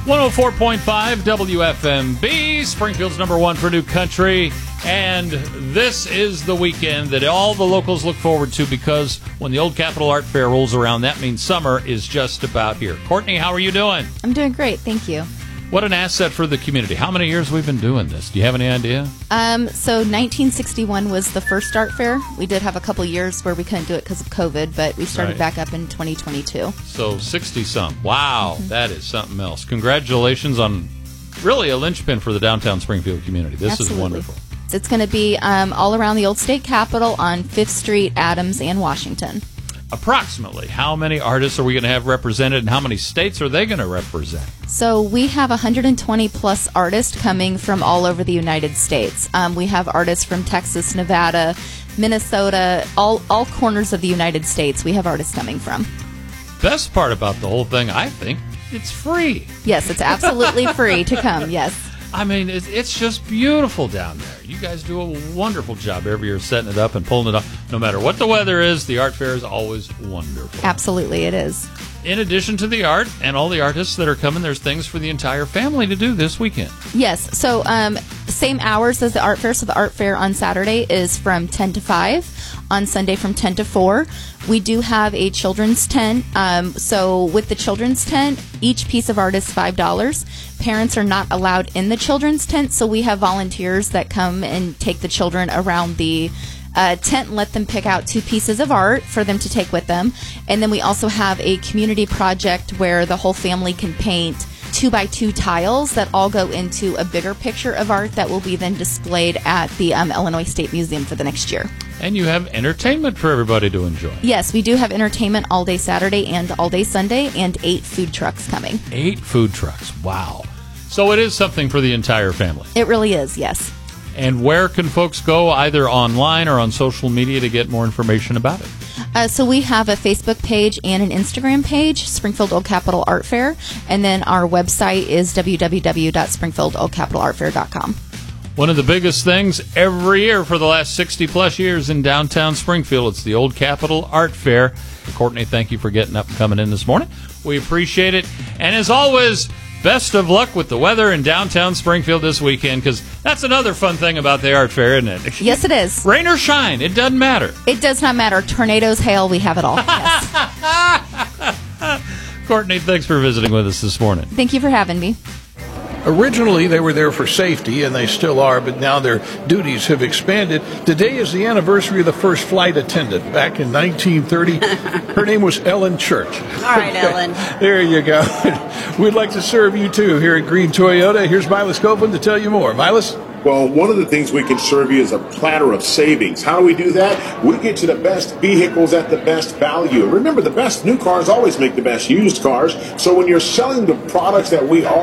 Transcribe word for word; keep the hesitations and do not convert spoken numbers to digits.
one oh four point five W F M B, Springfield's number one for new country. And this is the weekend that all the locals look forward to, because when the Old Capitol Art Fair rolls around, that means summer is just about here. Courtney, how are you doing? I'm doing great, thank you. What an asset for the community. How many years we've been doing this? Do you have any idea? Um, so nineteen sixty-one was the first art fair. We did have a couple years where we couldn't do it because of COVID, but we started Right. back up in twenty twenty-two. So sixty-some. Wow, mm-hmm. That is something else. Congratulations on really a linchpin for the downtown Springfield community. This Absolutely. is wonderful. It's going to be um, all around the old state capitol on Fifth Street, Adams, and Washington. Approximately how many artists are we going to have represented, and how many states are they going to represent? So we have one hundred twenty plus artists coming from all over the United States. Um, we have artists from Texas, Nevada, Minnesota, all, all corners of the United States we have artists coming from. Best part about the whole thing, I think, it's free. Yes, it's absolutely free to come, yes. I mean, it's, it's just beautiful down there. You guys do a wonderful job every year setting it up and pulling it off. No matter what the weather is, the art fair is always wonderful. Absolutely, it is. In addition to the art and all the artists that are coming, there's things for the entire family to do this weekend. Yes, so um, same hours as the art fair. So the art fair on Saturday is from ten to five, on Sunday from ten to four. We do have a children's tent. Um, so with the children's tent, each piece of art is five dollars. Parents are not allowed in the children's tent, so we have volunteers that come and take the children around the uh, tent and let them pick out two pieces of art for them to take with them. And then we also have a community project where the whole family can paint two by two tiles that all go into a bigger picture of art that will be then displayed at the um, Illinois State Museum for the next year. And you have entertainment for everybody to enjoy. Yes, we do have entertainment all day Saturday and all day Sunday, and eight food trucks coming. Eight food trucks. Wow. So it is something for the entire family. It really is, yes. And where can folks go, either online or on social media, to get more information about it? Uh, so we have a Facebook page and an Instagram page, Springfield Old Capitol Art Fair, and then our website is w w w dot springfield old capitol art fair dot com. One of the biggest things every year for the last sixty plus years in downtown Springfield, it's the Old Capitol Art Fair. Courtney, thank you for getting up and coming in this morning. We appreciate it. And as always, best of luck with the weather in downtown Springfield this weekend, because that's another fun thing about the art fair, isn't it? Yes, it is. Rain or shine, it doesn't matter. It does not matter. Tornadoes, hail, we have it all. Yes. Courtney, thanks for visiting with us this morning. Thank you for having me. Originally, they were there for safety, and they still are, but now their duties have expanded. Today is the anniversary of the first flight attendant back in nineteen thirty. Her name was Ellen Church. All right, okay. Ellen. There you go. We'd like to serve you, too, here at Green Toyota. Here's Milas Copeland to tell you more. Milas? Well, one of the things we can serve you is a platter of savings. How do we do that? We get you the best vehicles at the best value. Remember, the best new cars always make the best used cars. So when you're selling the products that we